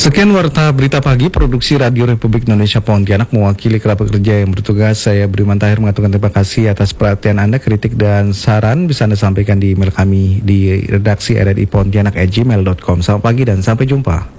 Sekian warta berita pagi produksi Radio Republik Indonesia Pontianak, mewakili kerabat kerja yang bertugas. Saya Budiman Tahir mengatakan terima kasih atas perhatian Anda. Kritik dan saran bisa Anda sampaikan di email kami di redaksi rri pontianak@gmail.com. Selamat pagi dan sampai jumpa.